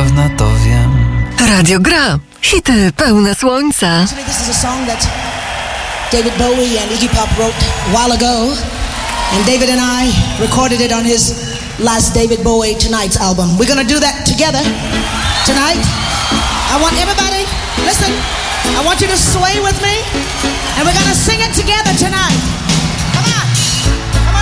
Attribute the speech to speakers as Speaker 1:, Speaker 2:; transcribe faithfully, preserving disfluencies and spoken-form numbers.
Speaker 1: zapewne to wiem.
Speaker 2: Radio Gra. Hity pełne słońca.
Speaker 3: This is a song that David Bowie and Iggy Pop wrote a while ago, and David and I recorded it on his last David Bowie Tonight's album. We're gonna do that together tonight. I want everybody, listen, I want you to sway with me, and we're gonna sing it together tonight.